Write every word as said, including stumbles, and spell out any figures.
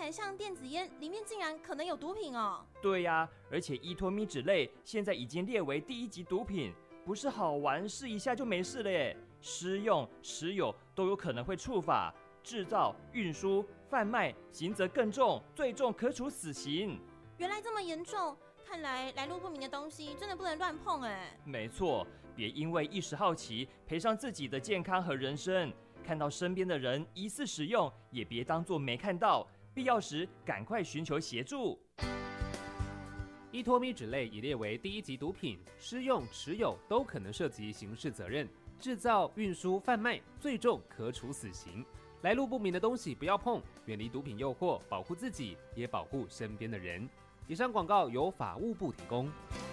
起来像电子烟，里面竟然可能有毒品哦。 对呀、啊，而且依托咪酯类现在已经列为第一级毒品，不是好玩试一下就没事了耶，施用、持有都有可能会触法，制造、运输、贩卖，刑责更重，最重可处死刑。 原来这么严重，看来来路不明的东西真的不能乱碰哎。 没错，别因为一时好奇赔上自己的健康和人生。看到身边的人疑似使用，也别当作没看到，必要时赶快寻求协助。 依托咪酯类已列为第一级毒品，施用、持有都可能涉及刑事责任，制造、运输、贩卖最重可处死刑。来路不明的东西不要碰，远离毒品诱惑，保护自己，也保护身边的人。以上广告由法务部提供。